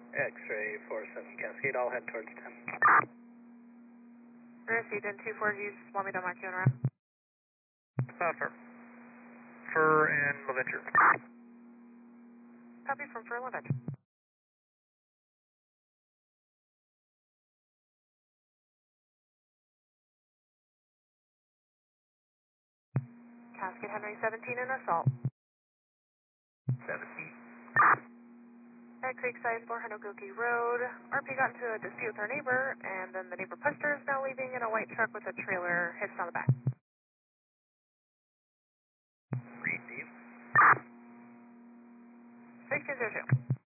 X-ray 47 Cascade, I'll head towards 10. Received in 2-4, do you just want me to mark you on route? Fur and Leventure. Copy from Fur Leventure. Cascade Henry 17 in assault. 17. At Creekside 4 Hanogoki Road. RP got into a dispute with our neighbor, and then the neighbor pushed her, is now leaving in a white truck with a trailer hitched on the back. Read deep. 1602.